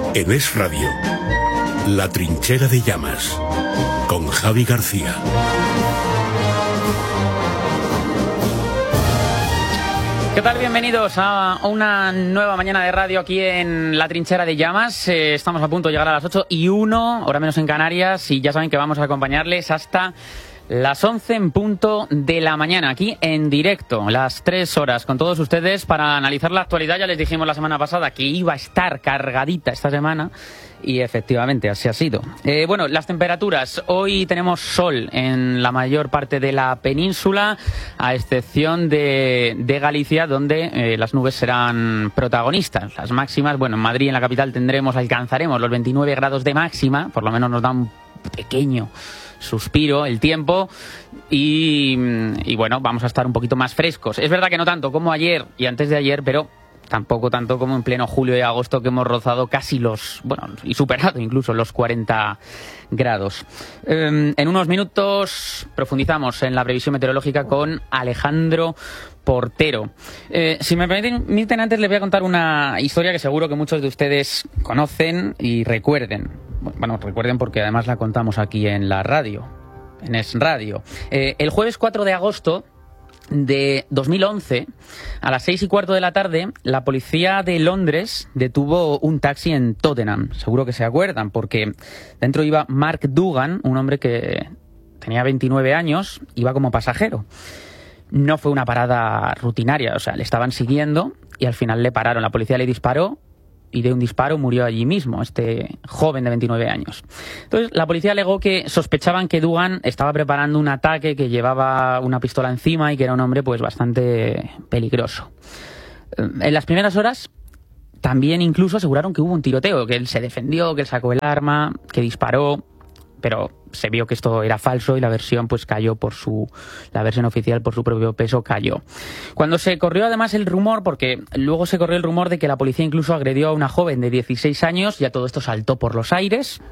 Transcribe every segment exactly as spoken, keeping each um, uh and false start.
En Es Radio, La Trinchera de Llamas, con Javi García. ¿Qué tal? Bienvenidos a una nueva mañana de radio aquí en La Trinchera de Llamas. Eh, estamos a punto de llegar a las ocho y uno, hora menos en Canarias, y ya saben que vamos a acompañarles hasta las once en punto de la mañana, aquí en directo, las tres horas con todos ustedes para analizar la actualidad. Ya les dijimos la semana pasada que iba a estar cargadita esta semana y efectivamente así ha sido. Eh, bueno, las temperaturas. Hoy tenemos sol en la mayor parte de la península, a excepción de, de Galicia, donde eh, las nubes serán protagonistas. Las máximas, bueno, en Madrid, en la capital, tendremos, alcanzaremos los veintinueve grados de máxima, por lo menos nos da un pequeño suspiro el tiempo y, y bueno, vamos a estar un poquito más frescos. Es verdad que no tanto como ayer y antes de ayer, pero tampoco tanto como en pleno julio y agosto, que hemos rozado casi los, bueno, y superado incluso los cuarenta grados. Eh, en unos minutos profundizamos en la previsión meteorológica con Alejandro Portero. Eh, si me permiten, antes les voy a contar una historia que seguro que muchos de ustedes conocen y recuerden. Bueno, recuerden porque además la contamos aquí en la radio, en Es Radio. Eh, el jueves cuatro de agosto de dos mil once, a las seis y cuarto de la tarde, la policía de Londres detuvo un taxi en Tottenham. Seguro que se acuerdan, porque dentro iba Mark Dugan, un hombre que tenía veintinueve años, iba como pasajero. No fue una parada rutinaria, o sea, le estaban siguiendo y al final le pararon. La policía le disparó y de un disparo murió allí mismo, este joven de veintinueve años. Entonces, la policía alegó que sospechaban que Dugan estaba preparando un ataque, que llevaba una pistola encima y que era un hombre pues bastante peligroso. En las primeras horas también incluso aseguraron que hubo un tiroteo, que él se defendió, que él sacó el arma, que disparó, pero se vio que esto era falso y la versión pues cayó por su la versión oficial por su propio peso cayó. Cuando se corrió además el rumor, porque luego se corrió el rumor de que la policía incluso agredió a una joven de dieciséis años, ya todo esto saltó por los aires.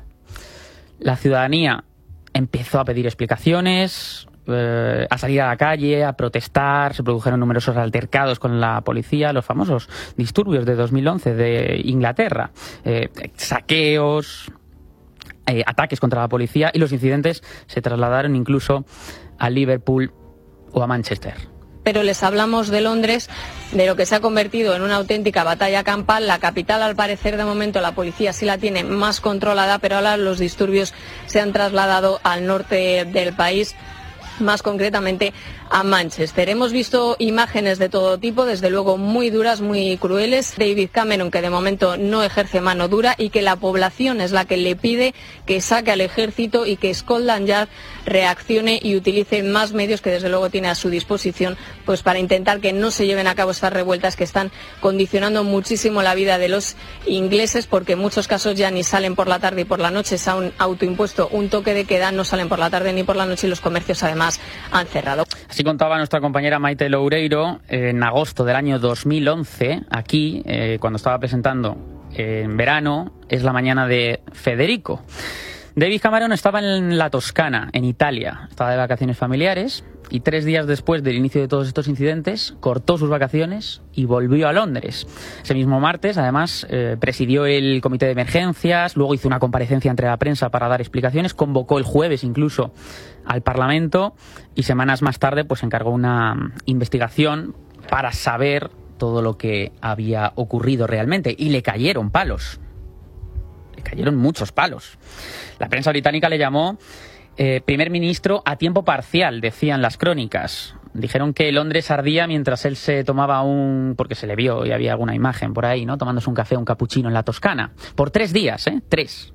La ciudadanía empezó a pedir explicaciones, eh, a salir a la calle, a protestar, se produjeron numerosos altercados con la policía, los famosos disturbios de dos mil once de Inglaterra, eh, saqueos, Eh, ataques contra la policía, y los incidentes se trasladaron incluso a Liverpool o a Manchester. Pero les hablamos de Londres, de lo que se ha convertido en una auténtica batalla campal. La capital, al parecer, de momento la policía sí la tiene más controlada, pero ahora los disturbios se han trasladado al norte del país, más concretamente a Manchester. Hemos visto imágenes de todo tipo, desde luego muy duras, muy crueles. David Cameron, que de momento no ejerce mano dura y que la población es la que le pide que saque al ejército y que Scotland Yard reaccione y utilice más medios que desde luego tiene a su disposición, pues para intentar que no se lleven a cabo estas revueltas que están condicionando muchísimo la vida de los ingleses, porque en muchos casos ya ni salen por la tarde y por la noche. Se han autoimpuesto un toque de queda, no salen por la tarde ni por la noche y los comercios además han cerrado. Así contaba nuestra compañera Maite Loureiro en agosto del año dos mil once, aquí, eh, cuando estaba presentando eh, en verano, Es la mañana de Federico. David Cameron estaba en la Toscana, en Italia, estaba de vacaciones familiares, y tres días después del inicio de todos estos incidentes cortó sus vacaciones y volvió a Londres. Ese mismo martes, además, eh, presidió el comité de emergencias, luego hizo una comparecencia entre la prensa para dar explicaciones, convocó el jueves incluso al Parlamento y semanas más tarde pues encargó una investigación para saber todo lo que había ocurrido realmente, y le cayeron palos. Le cayeron muchos palos. La prensa británica le llamó Eh, primer ministro a tiempo parcial, decían las crónicas. Dijeron que Londres ardía mientras él se tomaba un... porque se le vio y había alguna imagen por ahí, ¿no? Tomándose un café, un capuchino en la Toscana. Por tres días, ¿eh? Tres.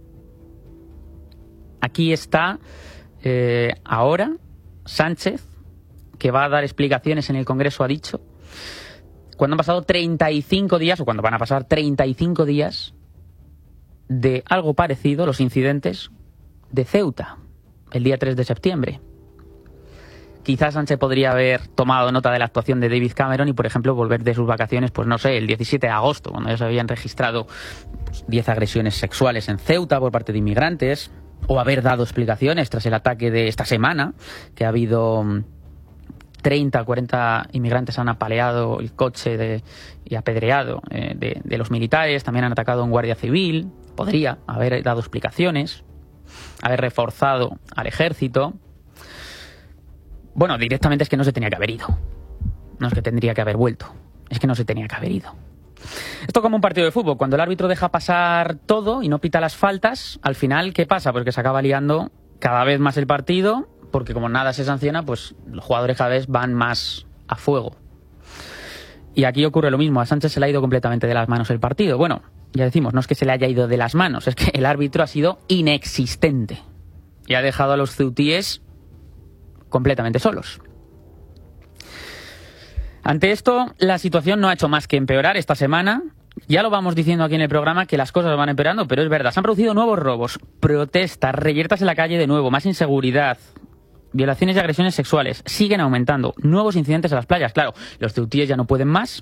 Aquí está eh, ahora Sánchez, que va a dar explicaciones en el Congreso, ha dicho, cuando han pasado treinta y cinco días, o cuando van a pasar treinta y cinco días de algo parecido, los incidentes de Ceuta, el día tres de septiembre. Quizás Sánchez podría haber tomado nota de la actuación de David Cameron y, por ejemplo, volver de sus vacaciones, pues no sé, el diecisiete de agosto, cuando ya se habían registrado pues, diez agresiones sexuales en Ceuta por parte de inmigrantes, o haber dado explicaciones tras el ataque de esta semana, que ha habido treinta, cuarenta inmigrantes han apaleado el coche de, y apedreado eh, de, de los militares. También han atacado a un guardia civil. Podría haber dado explicaciones, haber reforzado al ejército. Bueno, directamente es que no se tenía que haber ido. No es que tendría que haber vuelto. Es que no se tenía que haber ido. Esto como un partido de fútbol. Cuando el árbitro deja pasar todo y no pita las faltas, al final, ¿qué pasa? Pues que se acaba liando cada vez más el partido, porque como nada se sanciona, pues los jugadores cada vez van más a fuego. Y aquí ocurre lo mismo. A Sánchez se le ha ido completamente de las manos el partido. Bueno, ya decimos, no es que se le haya ido de las manos, es que el árbitro ha sido inexistente. Y ha dejado a los ceutíes completamente solos. Ante esto, la situación no ha hecho más que empeorar esta semana. Ya lo vamos diciendo aquí en el programa que las cosas van empeorando, pero es verdad, se han producido nuevos robos, protestas, reyertas en la calle de nuevo, más inseguridad, violaciones y agresiones sexuales siguen aumentando, nuevos incidentes en las playas. Claro, los ceutíes ya no pueden más.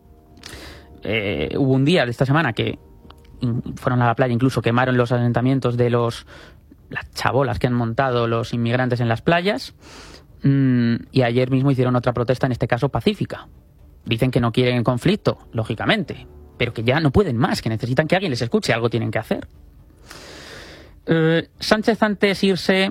Eh, hubo un día de esta semana que fueron a la playa, incluso quemaron los asentamientos de los las chabolas que han montado los inmigrantes en las playas. Mm, y ayer mismo hicieron otra protesta, en este caso pacífica. Dicen que no quieren conflicto, lógicamente, pero que ya no pueden más, que necesitan que alguien les escuche, algo tienen que hacer. Eh, Sánchez, antes de irse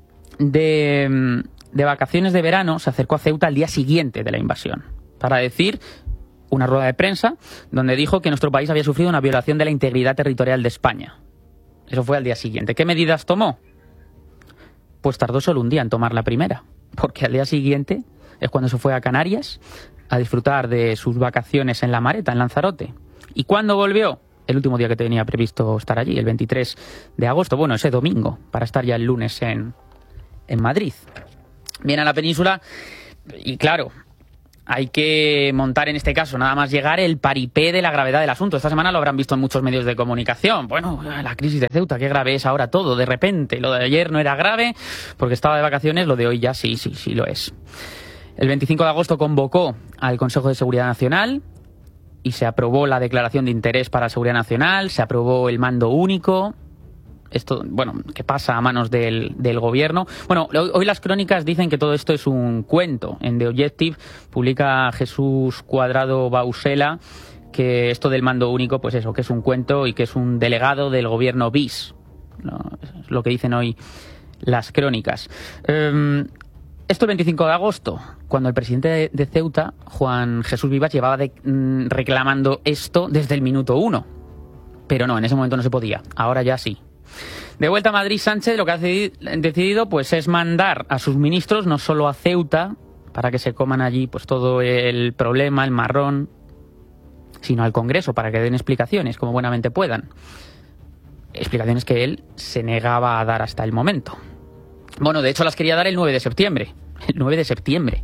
de, de vacaciones de verano, se acercó a Ceuta al día siguiente de la invasión para decir una rueda de prensa donde dijo que nuestro país había sufrido una violación de la integridad territorial de España. Eso fue al día siguiente. ¿Qué medidas tomó? Pues tardó solo un día en tomar la primera, porque al día siguiente es cuando se fue a Canarias a disfrutar de sus vacaciones en La Mareta, en Lanzarote. ¿Y cuándo volvió? El último día que tenía previsto estar allí, el veintitrés de agosto, bueno, ese domingo, para estar ya el lunes en, en Madrid. Viene a la península y claro, hay que montar en este caso, nada más llegar, el paripé de la gravedad del asunto. Esta semana lo habrán visto en muchos medios de comunicación. Bueno, la crisis de Ceuta, qué grave es ahora todo, de repente. Lo de ayer no era grave porque estaba de vacaciones, lo de hoy ya sí, sí, sí lo es. El veinticinco de agosto convocó al Consejo de Seguridad Nacional y se aprobó la declaración de interés para la seguridad nacional, se aprobó el mando único. Esto, bueno, que pasa a manos del, del gobierno. Bueno, hoy las crónicas dicen que todo esto es un cuento. En The Objective publica Jesús Cuadrado Bausela que esto del mando único, pues eso, que es un cuento y que es un delegado del gobierno bis. ¿No? Es lo que dicen hoy las crónicas. Um, Esto el veinticinco de agosto, cuando el presidente de, de Ceuta, Juan Jesús Vivas, llevaba de, mm, reclamando esto desde el minuto uno. Pero no, en ese momento no se podía. Ahora ya sí. De vuelta a Madrid, Sánchez lo que ha decidido pues es mandar a sus ministros, no solo a Ceuta, para que se coman allí pues todo el problema, el marrón, sino al Congreso, para que den explicaciones como buenamente puedan. Explicaciones que él se negaba a dar hasta el momento. Bueno, de hecho las quería dar el nueve de septiembre. El nueve de septiembre.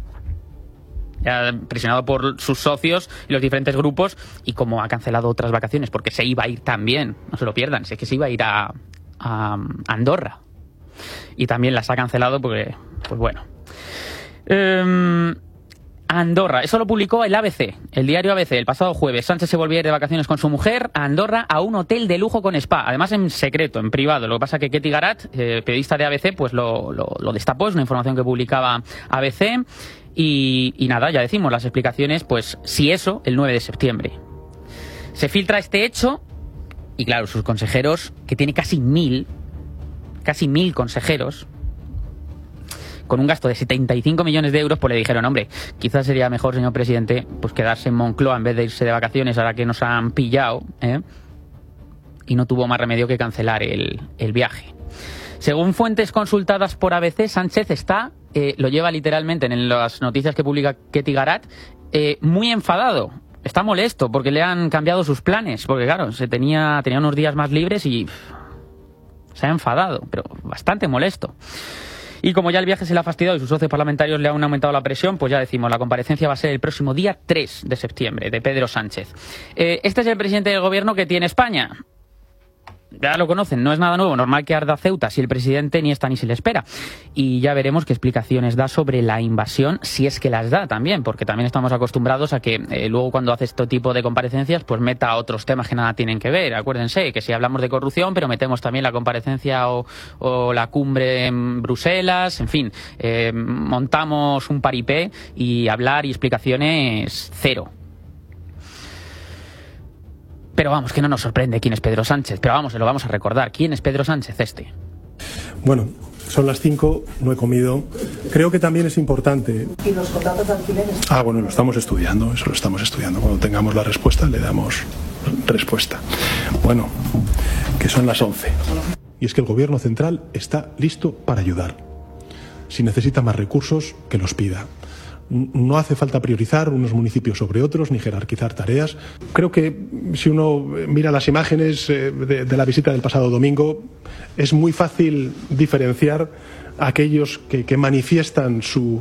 Ya presionado por sus socios y los diferentes grupos, y como ha cancelado otras vacaciones, porque se iba a ir también, no se lo pierdan, sé que se iba a ir a, a Andorra. Y también las ha cancelado porque, pues bueno. Eh, Andorra, eso lo publicó el A B C, el diario A B C, el pasado jueves. Sánchez se volvió a ir de vacaciones con su mujer a Andorra, a un hotel de lujo con spa, además en secreto, en privado. Lo que pasa es que Ketty Garat, eh, periodista de A B C, pues lo, lo, lo destapó, es una información que publicaba A B C. Y, y nada, ya decimos las explicaciones, pues si eso, el nueve de septiembre. Se filtra este hecho y claro, sus consejeros, que tiene casi mil, casi mil consejeros, con un gasto de setenta y cinco millones de euros, pues le dijeron, hombre, quizás sería mejor, señor presidente, pues quedarse en Moncloa en vez de irse de vacaciones ahora que nos han pillado, ¿eh? Y no tuvo más remedio que cancelar el, el viaje. Según fuentes consultadas por A B C, Sánchez está, eh, lo lleva literalmente en las noticias que publica Ketty Garat, eh, muy enfadado. Está molesto porque le han cambiado sus planes, porque claro, se tenía, tenía unos días más libres y pff, se ha enfadado, pero bastante molesto. Y como ya el viaje se le ha fastidiado y sus socios parlamentarios le han aumentado la presión, pues ya decimos, la comparecencia va a ser el próximo día tres de septiembre, de Pedro Sánchez. Eh, este es el presidente del gobierno que tiene España. ya lo conocen, no es nada nuevo, normal que arda Ceuta si el presidente ni está ni se le espera. Y ya veremos qué explicaciones da sobre la invasión, si es que las da también, porque también estamos acostumbrados a que eh, luego cuando hace este tipo de comparecencias pues meta otros temas que nada tienen que ver. Acuérdense que si hablamos de corrupción, pero metemos también la comparecencia o, o la cumbre en Bruselas, en fin, eh, montamos un paripé y hablar y explicaciones cero. Pero vamos, que no nos sorprende quién es Pedro Sánchez. Pero vamos, se lo vamos a recordar. ¿Quién es Pedro Sánchez este? Bueno, son las cinco, no he comido. Creo que también es importante. ¿Y los contratos de alquileres? Ah, bueno, lo estamos estudiando, eso lo estamos estudiando. Cuando tengamos la respuesta, le damos respuesta. Bueno, que son las once. Y es que el Gobierno central está listo para ayudar. Si necesita más recursos, que los pida. No hace falta priorizar unos municipios sobre otros ni jerarquizar tareas. Creo que si uno mira las imágenes de, de la visita del pasado domingo, es muy fácil diferenciar a aquellos que, que manifiestan su,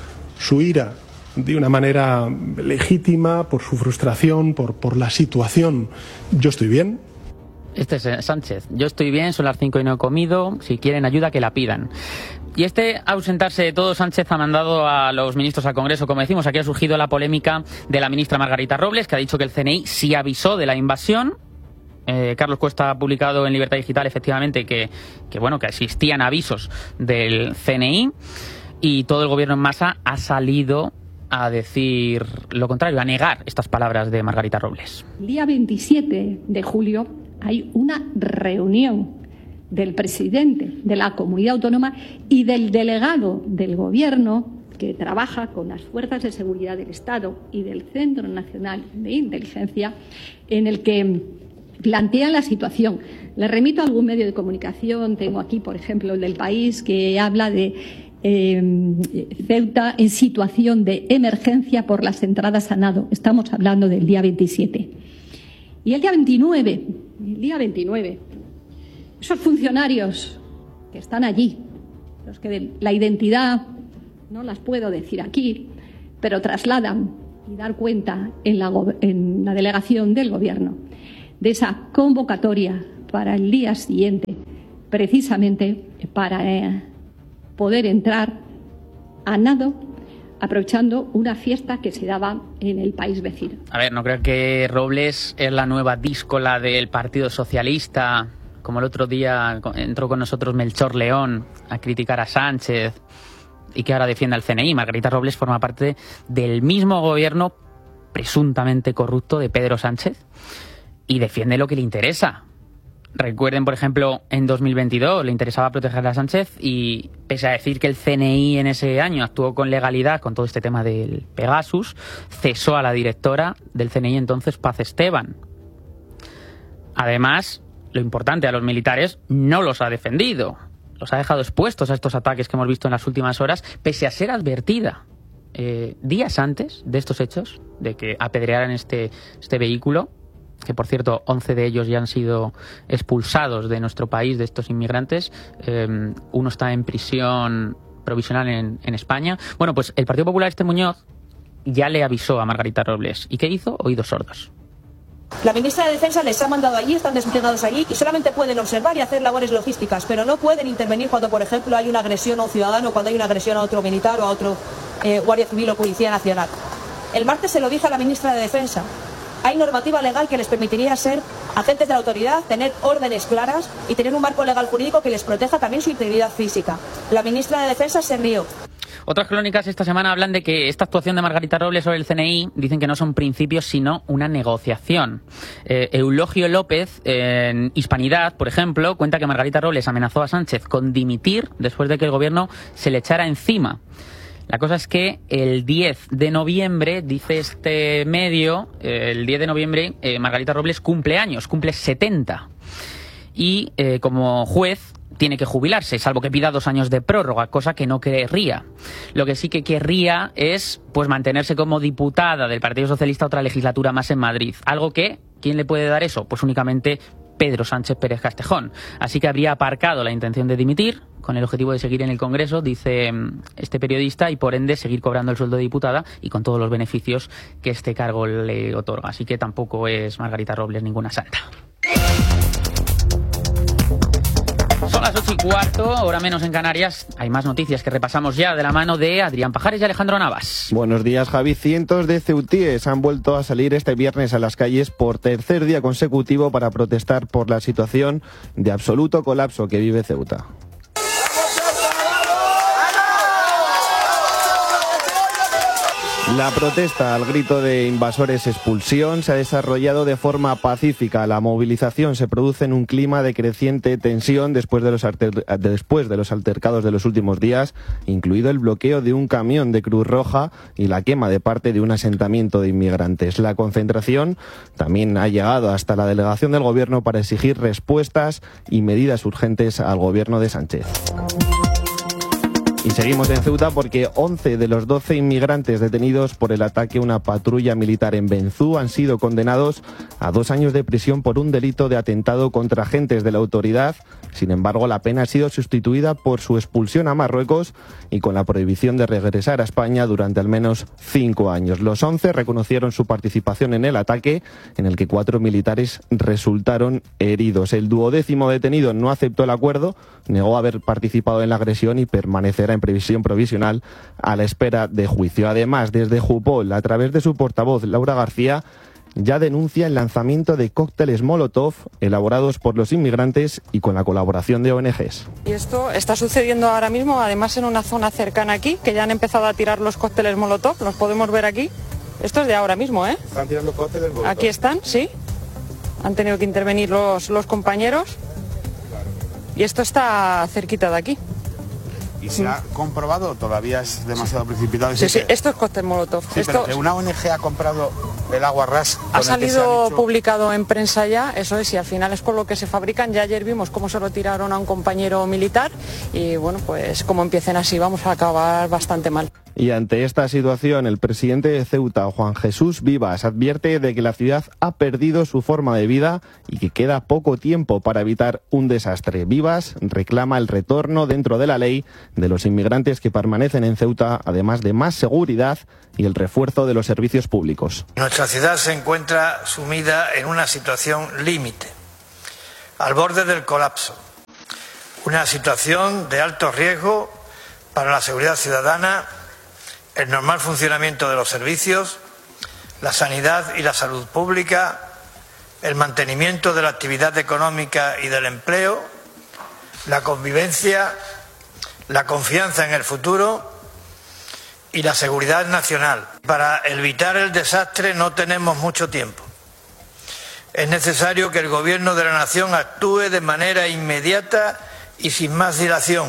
su ira de una manera legítima por su frustración, por, por la situación. Yo estoy bien. Este es Sánchez. Yo estoy bien, son las cinco y no he comido. Si quieren ayuda, que la pidan. Y este ausentarse de todo, Sánchez ha mandado a los ministros al Congreso. Como decimos, aquí ha surgido la polémica de la ministra Margarita Robles, que ha dicho que el C N I sí avisó de la invasión. Eh, Carlos Cuesta ha publicado en Libertad Digital, efectivamente, que, que, bueno, que existían avisos del C N I. Y todo el gobierno en masa ha salido a decir lo contrario, a negar estas palabras de Margarita Robles. El día veintisiete de julio hay una reunión del presidente de la comunidad autónoma y del delegado del gobierno que trabaja con las fuerzas de seguridad del Estado y del Centro Nacional de Inteligencia, en el que plantean la situación. Le remito a algún medio de comunicación, tengo aquí, por ejemplo, el del País, que habla de eh, Ceuta en situación de emergencia por las entradas a nado. Estamos hablando del día veintisiete. Y el día veintinueve, el día veintinueve, esos funcionarios que están allí, los que la identidad no las puedo decir aquí, pero trasladan y dar cuenta en la, en la delegación del Gobierno de esa convocatoria para el día siguiente, precisamente para eh, poder entrar a nado, aprovechando una fiesta que se daba en el país vecino. A ver, no creo que Robles es la nueva díscola del Partido Socialista, como el otro día entró con nosotros Melchor León a criticar a Sánchez y que ahora defiende al C N I. Margarita Robles forma parte del mismo gobierno presuntamente corrupto de Pedro Sánchez y defiende lo que le interesa. Recuerden, por ejemplo, en dos mil veintidós le interesaba proteger a Sánchez y, pese a decir que el C N I en ese año actuó con legalidad con todo este tema del Pegasus, cesó a la directora del C N I entonces, Paz Esteban. Además, lo importante, a los militares no los ha defendido. Los ha dejado expuestos a estos ataques que hemos visto en las últimas horas, pese a ser advertida eh, días antes de estos hechos, de que apedrearan este, este vehículo, que por cierto, once de ellos ya han sido expulsados de nuestro país, de estos inmigrantes. Eh, uno está en prisión provisional en, en España. Bueno, pues el Partido Popular, este Muñoz, ya le avisó a Margarita Robles. ¿Y qué hizo? Oídos sordos. La ministra de Defensa les ha mandado allí, están desplegados allí y solamente pueden observar y hacer labores logísticas, pero no pueden intervenir cuando, por ejemplo, hay una agresión a un ciudadano, cuando hay una agresión a otro militar o a otro eh, guardia civil o policía nacional. El martes se lo dije a la ministra de Defensa. Hay normativa legal que les permitiría ser agentes de la autoridad, tener órdenes claras y tener un marco legal jurídico que les proteja también su integridad física. La ministra de Defensa se rió. Otras crónicas esta semana hablan de que esta actuación de Margarita Robles sobre el C N I dicen que no son principios sino una negociación. Eh, Eulogio López, eh, en Hispanidad, por ejemplo, cuenta que Margarita Robles amenazó a Sánchez con dimitir después de que el gobierno se le echara encima. La cosa es que el diez de noviembre, dice este medio, eh, el diez de noviembre eh, Margarita Robles cumple años, cumple setenta. Y eh, como juez tiene que jubilarse, salvo que pida dos años de prórroga, cosa que no querría. Lo que sí que querría es pues mantenerse como diputada del Partido Socialista otra legislatura más en Madrid. Algo que, ¿quién le puede dar eso? Pues únicamente Pedro Sánchez Pérez Castejón. Así que habría aparcado la intención de dimitir, con el objetivo de seguir en el Congreso, dice este periodista, y por ende seguir cobrando el sueldo de diputada y con todos los beneficios que este cargo le otorga. Así que tampoco es Margarita Robles ninguna santa. las ocho y cuarto, hora menos en Canarias. Hay más noticias que repasamos ya de la mano de Adrián Pajares y Alejandro Navas. Buenos días, Javi. Cientos de ceutíes han vuelto a salir este viernes a las calles por tercer día consecutivo para protestar por la situación de absoluto colapso que vive Ceuta. La protesta al grito de invasores expulsión se ha desarrollado de forma pacífica. La movilización se produce en un clima de creciente tensión después de los, alter... después de los altercados de los últimos días, incluido el bloqueo de un camión de Cruz Roja y la quema de parte de un asentamiento de inmigrantes. La concentración también ha llegado hasta la delegación del Gobierno para exigir respuestas y medidas urgentes al Gobierno de Sánchez. Y seguimos en Ceuta porque once de los doce inmigrantes detenidos por el ataque a una patrulla militar en Benzú han sido condenados a dos años de prisión por un delito de atentado contra agentes de la autoridad. Sin embargo, la pena ha sido sustituida por su expulsión a Marruecos y con la prohibición de regresar a España durante al menos cinco años. Los once reconocieron su participación en el ataque, en el que cuatro militares resultaron heridos. El duodécimo detenido no aceptó el acuerdo, negó haber participado en la agresión y permanecerá en previsión provisional a la espera de juicio. Además, desde Jupol, a través de su portavoz, Laura García, ya denuncia el lanzamiento de cócteles Molotov elaborados por los inmigrantes y con la colaboración de O N Ges. Y esto está sucediendo ahora mismo, además en una zona cercana aquí, que ya han empezado a tirar los cócteles Molotov, los podemos ver aquí. Esto es de ahora mismo, ¿eh? ¿Están tirando cócteles Molotov? Aquí están, sí. Han tenido que intervenir los, los compañeros. Y esto está cerquita de aquí. ¿Y se ha comprobado o todavía es demasiado precipitado? Sí, sí, esto es cóctel Molotov. Sí, esto... pero que una O N Ge ha comprado el agua ras. Ha salido publicado en prensa ya, eso es, y al final es con lo que se fabrican. Ya ayer vimos cómo se lo tiraron a un compañero militar y bueno, pues como empiecen así vamos a acabar bastante mal. Y ante esta situación, el presidente de Ceuta, Juan Jesús Vivas, advierte de que la ciudad ha perdido su forma de vida y que queda poco tiempo para evitar un desastre. Vivas reclama el retorno dentro de la ley de los inmigrantes que permanecen en Ceuta, además de más seguridad y el refuerzo de los servicios públicos. Nuestra ciudad se encuentra sumida en una situación límite, al borde del colapso. Una situación de alto riesgo para la seguridad ciudadana, el normal funcionamiento de los servicios, la sanidad y la salud pública, el mantenimiento de la actividad económica y del empleo, la convivencia, la confianza en el futuro y la seguridad nacional. Para evitar el desastre no tenemos mucho tiempo. Es necesario que el Gobierno de la Nación actúe de manera inmediata y sin más dilación.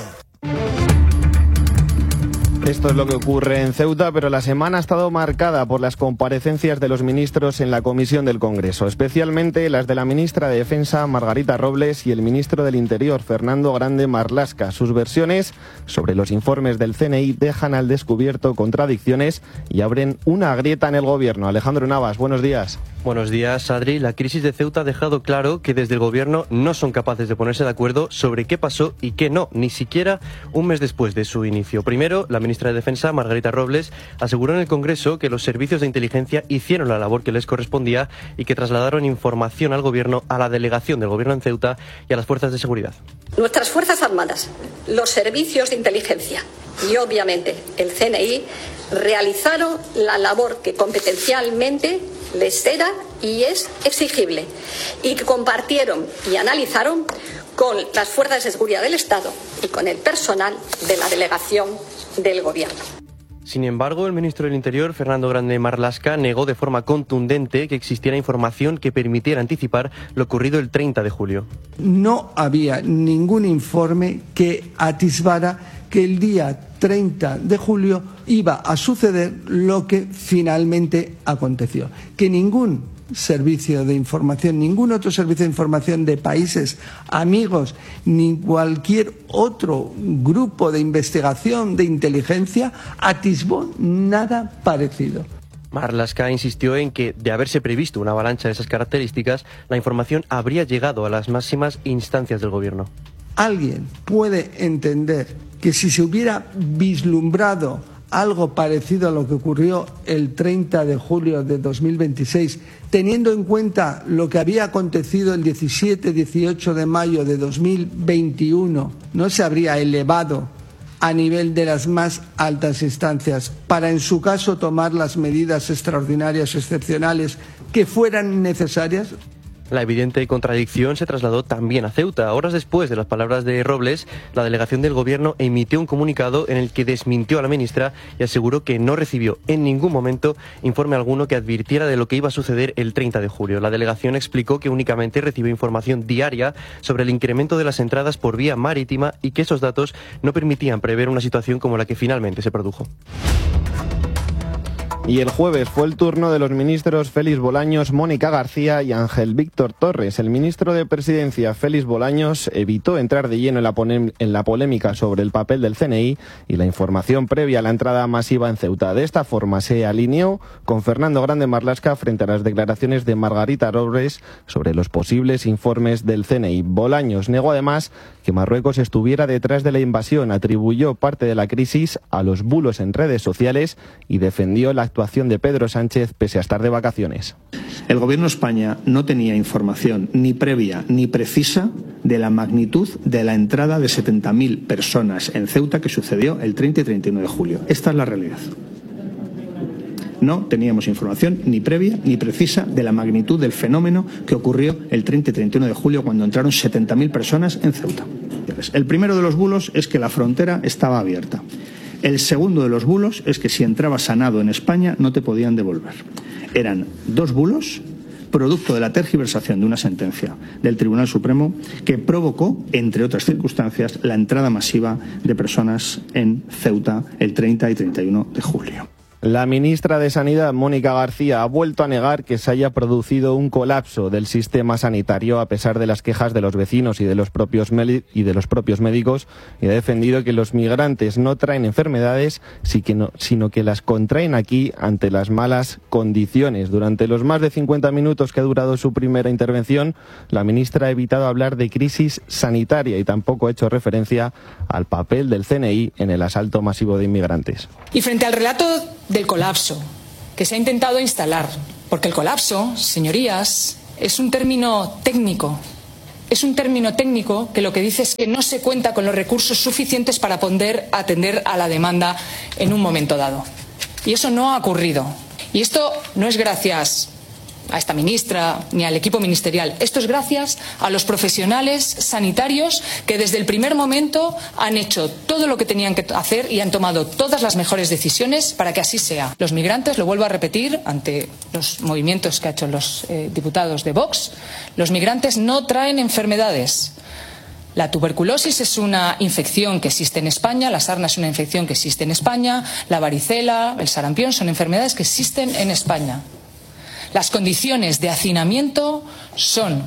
Esto es lo que ocurre en Ceuta, pero la semana ha estado marcada por las comparecencias de los ministros en la Comisión del Congreso, especialmente las de la ministra de Defensa, Margarita Robles, y el ministro del Interior, Fernando Grande Marlaska. Sus versiones sobre los informes del C N I dejan al descubierto contradicciones y abren una grieta en el Gobierno. Alejandro Navas, buenos días. Buenos días, Adri. La crisis de Ceuta ha dejado claro que desde el Gobierno no son capaces de ponerse de acuerdo sobre qué pasó y qué no, ni siquiera un mes después de su inicio. Primero, la ministra de Defensa, Margarita Robles, aseguró en el Congreso que los servicios de inteligencia hicieron la labor que les correspondía y que trasladaron información al Gobierno, a la delegación del Gobierno en Ceuta y a las fuerzas de seguridad. Nuestras Fuerzas Armadas, los servicios de inteligencia y obviamente el C N I realizaron la labor que competencialmente les era y es exigible y que compartieron y analizaron con las fuerzas de seguridad del Estado y con el personal de la delegación del Gobierno. Sin embargo, el ministro del Interior, Fernando Grande Marlaska, negó de forma contundente que existiera información que permitiera anticipar lo ocurrido el treinta de julio. No había ningún informe que atisbara que el día treinta de julio iba a suceder lo que finalmente aconteció. Que ningún servicio de información, ningún otro servicio de información de países amigos, ni cualquier otro grupo de investigación de inteligencia atisbó nada parecido. Marlaska insistió en que, de haberse previsto una avalancha de esas características, la información habría llegado a las máximas instancias del Gobierno. ¿Alguien puede entender que si se hubiera vislumbrado algo parecido a lo que ocurrió el treinta de julio de dos mil veintiséis, teniendo en cuenta lo que había acontecido el diecisiete dieciocho de mayo de dos mil veintiuno, no se habría elevado a nivel de las más altas instancias para, en su caso, tomar las medidas extraordinarias o excepcionales que fueran necesarias? La evidente contradicción se trasladó también a Ceuta. Horas después de las palabras de Robles, la delegación del Gobierno emitió un comunicado en el que desmintió a la ministra y aseguró que no recibió en ningún momento informe alguno que advirtiera de lo que iba a suceder el treinta de julio. La delegación explicó que únicamente recibió información diaria sobre el incremento de las entradas por vía marítima y que esos datos no permitían prever una situación como la que finalmente se produjo. Y el jueves fue el turno de los ministros Félix Bolaños, Mónica García y Ángel Víctor Torres. El ministro de Presidencia, Félix Bolaños, evitó entrar de lleno en la, en la polémica sobre el papel del C N I y la información previa a la entrada masiva en Ceuta. De esta forma se alineó con Fernando Grande Marlaska frente a las declaraciones de Margarita Robles sobre los posibles informes del C N I. Bolaños negó además que Marruecos estuviera detrás de la invasión, atribuyó parte de la crisis a los bulos en redes sociales y defendió la actuación de Pedro Sánchez pese a estar de vacaciones. El Gobierno de España no tenía información ni previa ni precisa de la magnitud de la entrada de setenta mil personas en Ceuta que sucedió el treinta y treinta y uno de julio. Esta es la realidad. No teníamos información ni previa ni precisa de la magnitud del fenómeno que ocurrió el treinta y treinta y uno de julio cuando entraron setenta mil personas en Ceuta. El primero de los bulos es que la frontera estaba abierta. El segundo de los bulos es que si entrabas sanado en España no te podían devolver. Eran dos bulos producto de la tergiversación de una sentencia del Tribunal Supremo que provocó, entre otras circunstancias, la entrada masiva de personas en Ceuta el treinta y treinta y uno de julio. La ministra de Sanidad, Mónica García, ha vuelto a negar que se haya producido un colapso del sistema sanitario a pesar de las quejas de los vecinos y de los propios, y de los propios médicos, y ha defendido que los migrantes no traen enfermedades, sino que las contraen aquí ante las malas condiciones. Durante los más de cincuenta minutos que ha durado su primera intervención, la ministra ha evitado hablar de crisis sanitaria y tampoco ha hecho referencia al papel del C N I en el asalto masivo de inmigrantes. Y frente al relato del colapso que se ha intentado instalar, porque el colapso, señorías, es un término técnico, es un término técnico que lo que dice es que no se cuenta con los recursos suficientes para poder atender a la demanda en un momento dado. Y eso no ha ocurrido. Y esto no es gracias a esta ministra ni al equipo ministerial. Esto es gracias a los profesionales sanitarios que desde el primer momento han hecho todo lo que tenían que hacer y han tomado todas las mejores decisiones para que así sea. Los migrantes, lo vuelvo a repetir ante los movimientos que han hecho los eh, diputados de Vox, los migrantes no traen enfermedades. La tuberculosis es una infección que existe en España, la sarna es una infección que existe en España, la varicela, el sarampión son enfermedades que existen en España. Las condiciones de hacinamiento son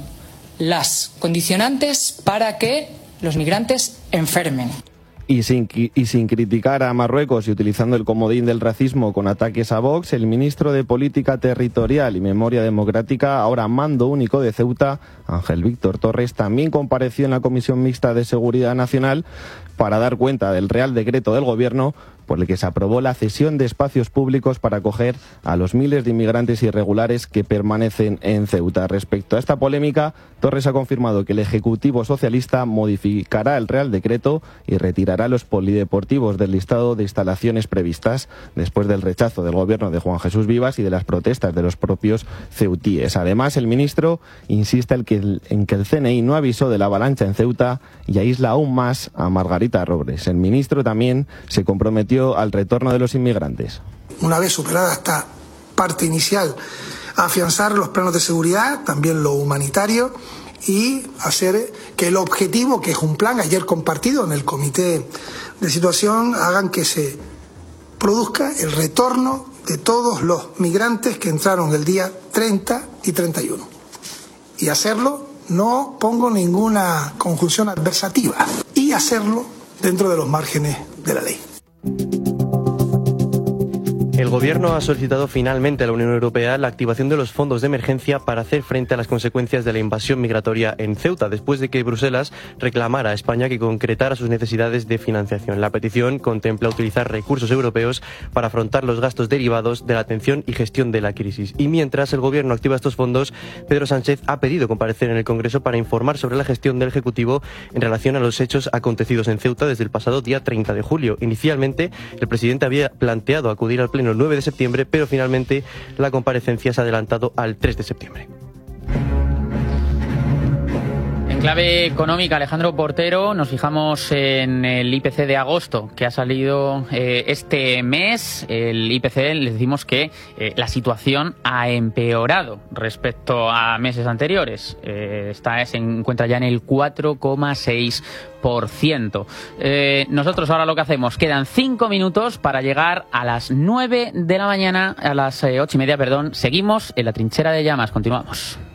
las condicionantes para que los migrantes enfermen. Y sin, y sin criticar a Marruecos y utilizando el comodín del racismo con ataques a Vox, el ministro de Política Territorial y Memoria Democrática, ahora mando único de Ceuta, Ángel Víctor Torres, también compareció en la Comisión Mixta de Seguridad Nacional para dar cuenta del Real Decreto del Gobierno por el que se aprobó la cesión de espacios públicos para acoger a los miles de inmigrantes irregulares que permanecen en Ceuta. Respecto a esta polémica, Torres ha confirmado que el Ejecutivo Socialista modificará el Real Decreto y retirará los polideportivos del listado de instalaciones previstas después del rechazo del Gobierno de Juan Jesús Vivas y de las protestas de los propios ceutíes. Además, el ministro insiste en que el, en que el C N I no avisó de la avalancha en Ceuta y aísla aún más a Margarita Robles. El ministro también se comprometió al retorno de los inmigrantes. Una vez superada esta parte inicial, afianzar los planos de seguridad, también lo humanitario, y hacer que el objetivo, que es un plan ayer compartido en el comité de situación, hagan que se produzca el retorno de todos los migrantes que entraron el día treinta y treinta y uno. Y hacerlo, no pongo ninguna conjunción adversativa, y hacerlo dentro de los márgenes de la ley. El Gobierno ha solicitado finalmente a la Unión Europea la activación de los fondos de emergencia para hacer frente a las consecuencias de la invasión migratoria en Ceuta, después de que Bruselas reclamara a España que concretara sus necesidades de financiación. La petición contempla utilizar recursos europeos para afrontar los gastos derivados de la atención y gestión de la crisis. Y mientras el Gobierno activa estos fondos, Pedro Sánchez ha pedido comparecer en el Congreso para informar sobre la gestión del Ejecutivo en relación a los hechos acontecidos en Ceuta desde el pasado día treinta de julio. Inicialmente, el presidente había planteado acudir al Pleno el nueve de septiembre, pero finalmente la comparecencia se ha adelantado al tres de septiembre. En clave económica, Alejandro Portero, nos fijamos en el I P C de agosto que ha salido eh, este mes. El I P C, les decimos que eh, la situación ha empeorado respecto a meses anteriores. Eh, está, se encuentra ya en el cuatro coma seis por ciento. Eh, nosotros ahora lo que hacemos, quedan cinco minutos para llegar a las nueve de la mañana, a las eh, ocho y media, perdón. Seguimos en la Trinchera de Llamas, continuamos.